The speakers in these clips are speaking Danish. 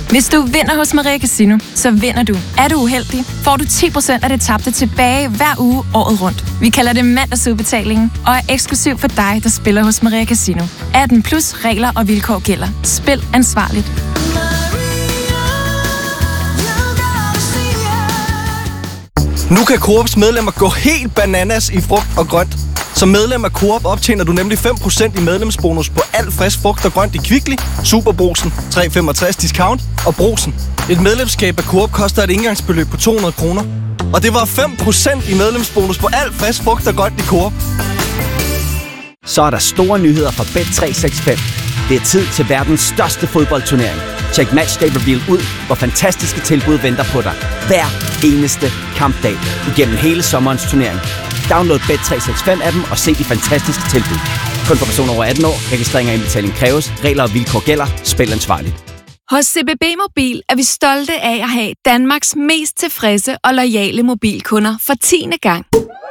Hvis du vinder hos Maria Casino, så vinder du. Er du uheldig, får du 10% af det tabte tilbage hver uge året rundt. Vi kalder det mandagsudbetalingen og er eksklusiv for dig, der spiller hos Maria Casino. 18 plus regler og vilkår gælder. Spil ansvarligt. Nu kan Coops medlemmer gå helt bananas i frugt og grønt. Som medlem af Coop optjener du nemlig 5% i medlemsbonus på alt frisk frugt og grønt i Kvickly, Superbrugsen, 365 Discount og Brugsen. Et medlemskab af Coop koster et engangsbeløb på 200 kroner. Og det var 5% i medlemsbonus på alt frisk frugt og grønt i Coop. Så er der store nyheder fra Bet365. Det er tid til verdens største fodboldturnering. Check Matchday Reveal ud, hvor fantastiske tilbud venter på dig. Hver eneste kampdag igennem hele sommerens turnering. Download Bet365-appen og se de fantastiske tilbud. Kun for personer over 18 år. Registrering og indbetaling kræves. Regler og vilkår gælder. Spil ansvarligt. Hos CBB Mobil er vi stolte af at have Danmarks mest tilfredse og loyale mobilkunder for 10. gang.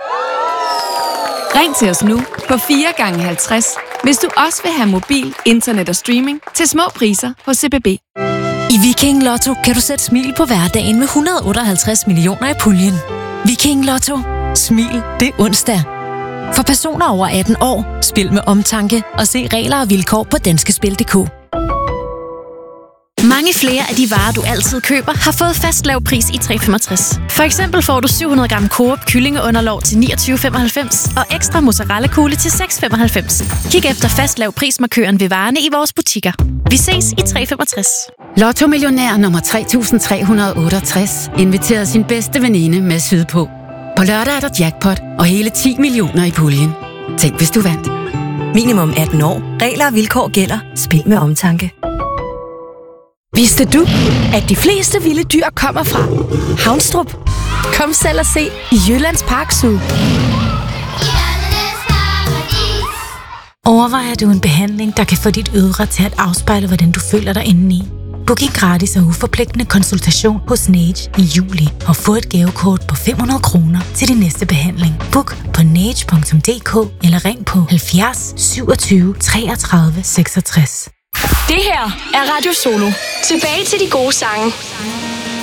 Ring til os nu på 4 gange 50, hvis du også vil have mobil, internet og streaming til små priser hos CBB. I Viking Lotto kan du sætte smil på hverdagen med 158 millioner i puljen. Viking Lotto. Smil, det er onsdag. For personer over 18 år, spil med omtanke og se regler og vilkår på danskespil.dk. Mange flere af de varer, du altid køber, har fået fast lav pris i 365. For eksempel får du 700 gram Coop kyllingeunderlov til 29,95 og ekstra mozzarella-kugle til 6,95. Kig efter fast lav prismarkøren ved varerne i vores butikker. Vi ses i 365. Lotto Millionær nummer 3368 inviterede sin bedste veninde med sydpå. På lørdag er der jackpot og hele 10 millioner i puljen. Tænk, hvis du vandt. Minimum 18 år. Regler og vilkår gælder. Spil med omtanke. Vidste du, at de fleste vilde dyr kommer fra Havnstrup? Kom selv og se i Jyllands Park Zoo. Overvejer du en behandling, der kan få dit ydre til at afspejle, hvordan du føler dig indeni? Book en gratis og uforpligtende konsultation hos Nage i juli og få et gavekort på 500 kroner til din næste behandling. Book på nage.dk eller ring på 70 27 33 66. Det her er Radio Solo. Tilbage til de gode sange.